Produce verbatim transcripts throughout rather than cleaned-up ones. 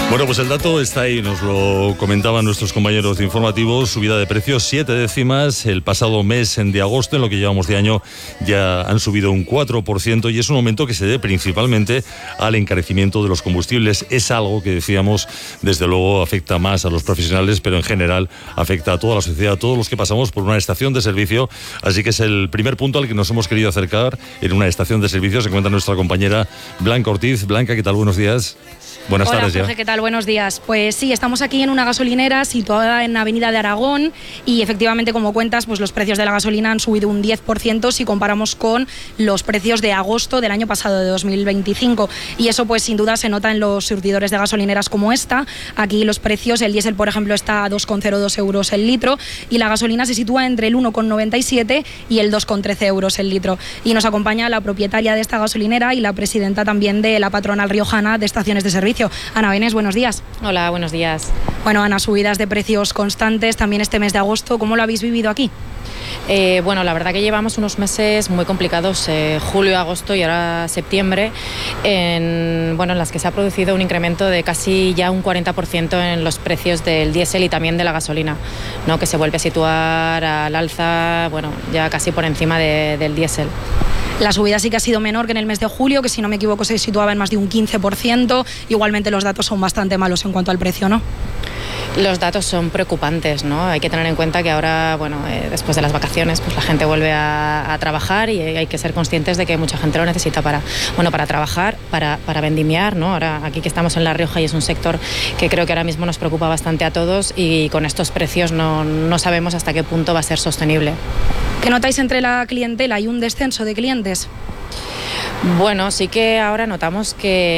Bueno, pues el dato está ahí, nos lo comentaban nuestros compañeros de informativos, subida de precios siete décimas el pasado mes de agosto, en lo que llevamos de año ya han subido un cuatro por ciento y es un aumento que se debe principalmente al encarecimiento de los combustibles. Es algo que decíamos, desde luego afecta más a los profesionales, pero en general afecta a toda la sociedad, a todos los que pasamos por una estación de servicio, así que es el primer punto al que nos hemos querido acercar. En una estación de servicio se encuentra nuestra compañera Blanca Ortiz. Blanca, ¿qué tal? Buenos días. Buenas Hola, tardes ya. Jorge, ¿qué tal? Buenos días. Pues sí, estamos aquí en una gasolinera situada en Avenida de Aragón y efectivamente, como cuentas, pues los precios de la gasolina han subido un diez por ciento si comparamos con los precios de agosto del año pasado, de dos mil veinticinco. Y eso pues sin duda se nota en los surtidores de gasolineras como esta. Aquí los precios, el diésel por ejemplo está a dos coma cero dos euros el litro y la gasolina se sitúa entre el uno coma noventa y siete y el dos coma trece euros el litro. Y nos acompaña la propietaria de esta gasolinera y la presidenta también de la patronal riojana de estaciones de servicio. Ana Benes, buenos días. Hola, buenos días. Bueno, Ana, subidas de precios constantes también este mes de agosto. ¿Cómo lo habéis vivido aquí? Eh, bueno, la verdad que llevamos unos meses muy complicados, eh, julio, agosto y ahora septiembre, en, bueno, en las que se ha producido un incremento de casi ya un cuarenta por ciento en los precios del diésel y también de la gasolina, ¿no? Que se vuelve a situar al alza, bueno, ya casi por encima de, del diésel. La subida sí que ha sido menor que en el mes de julio, que si no me equivoco se situaba en más de un quince por ciento. Igualmente los datos son bastante malos en cuanto al precio, ¿no? Los datos son preocupantes, ¿no? Hay que tener en cuenta que ahora, bueno, eh, después de las vacaciones, pues la gente vuelve a, a trabajar y hay que ser conscientes de que mucha gente lo necesita para, bueno, para trabajar, para, para vendimiar, ¿no? Ahora aquí que estamos en La Rioja y es un sector que creo que ahora mismo nos preocupa bastante a todos y con estos precios no, no sabemos hasta qué punto va a ser sostenible. ¿Qué notáis entre la clientela? ¿Hay un descenso de clientes? Bueno, sí que ahora notamos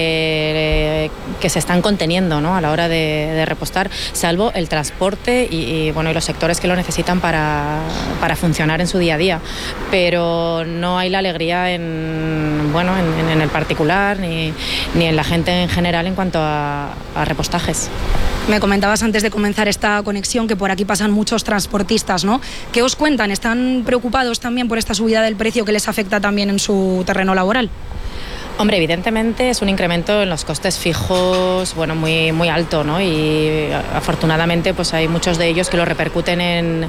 que, que se están conteniendo, ¿no? A la hora de, de repostar, salvo el transporte y, y, bueno, y los sectores que lo necesitan para, para funcionar en su día a día. Pero no hay la alegría en, bueno, en, en el particular ni, ni en la gente en general en cuanto a, a repostajes. Me comentabas antes de comenzar esta conexión que por aquí pasan muchos transportistas, ¿no? ¿Qué os cuentan? ¿Están preocupados también por esta subida del precio que les afecta también en su terreno laboral? Hombre, evidentemente es un incremento en los costes fijos, bueno, muy, muy alto, ¿no? Y afortunadamente pues hay muchos de ellos que lo repercuten en,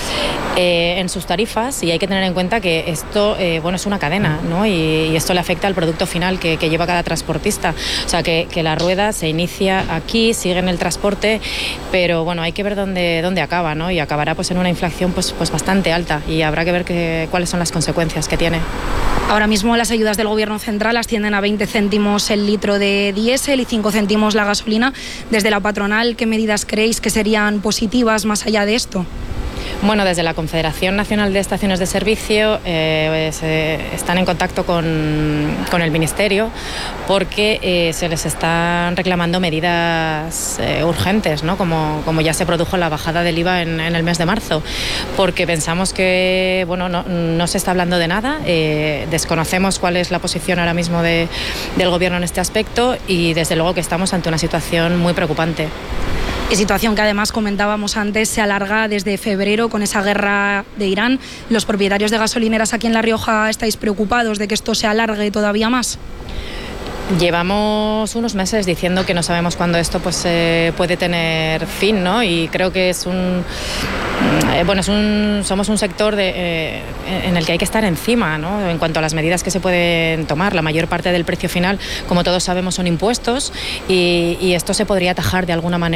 eh, en sus tarifas y hay que tener en cuenta que esto, eh, bueno, es una cadena, ¿no? Y, y esto le afecta al producto final que, que lleva cada transportista. O sea, que, que la rueda se inicia aquí, sigue en el transporte, pero bueno, hay que ver dónde, dónde acaba, ¿no? Y acabará pues en una inflación pues, pues bastante alta y habrá que ver que, cuáles son las consecuencias que tiene. Ahora mismo las ayudas del Gobierno central ascienden a veinte céntimos el litro de diésel y cinco céntimos la gasolina. Desde la patronal, ¿qué medidas creéis que serían positivas más allá de esto? Bueno, desde la Confederación Nacional de Estaciones de Servicio eh, se están en contacto con, con el Ministerio porque eh, se les están reclamando medidas eh, urgentes, ¿no? Como, como ya se produjo la bajada del I V A en, en el mes de marzo, porque pensamos que bueno, no, no se está hablando de nada, eh, desconocemos cuál es la posición ahora mismo de, del Gobierno en este aspecto y desde luego que estamos ante una situación muy preocupante. Y situación que además comentábamos antes se alarga desde febrero con esa guerra de Irán. ¿Los propietarios de gasolineras aquí en La Rioja estáis preocupados de que esto se alargue todavía más? Llevamos unos meses diciendo que no sabemos cuándo esto pues eh, puede tener fin, ¿no? Y creo que es un eh, bueno es un somos un sector de, eh, en el que hay que estar encima, ¿no? En cuanto a las medidas que se pueden tomar. La mayor parte del precio final, como todos sabemos, son impuestos y, y esto se podría atajar de alguna manera.